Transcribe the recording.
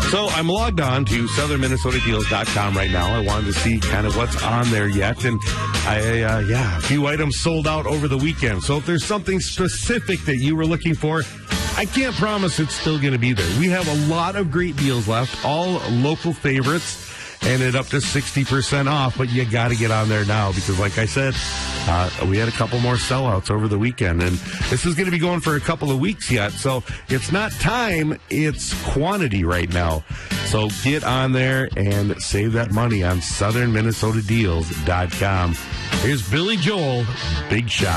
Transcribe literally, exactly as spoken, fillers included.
So I'm logged on to southern minnesota deals dot com right now. I wanted to see kind of what's on there yet. And I, uh, yeah, a few items sold out over the weekend. So if there's something specific that you were looking for, I can't promise it's still going to be there. We have a lot of great deals left, all local favorites, and it up to sixty percent off. But you got to get on there now because, like I said, uh, we had a couple more sellouts over the weekend. And this is going to be going for a couple of weeks yet. So it's not time, it's quantity right now. So get on there and save that money on southern minnesota deals dot com. Here's Billy Joel, Big Shot.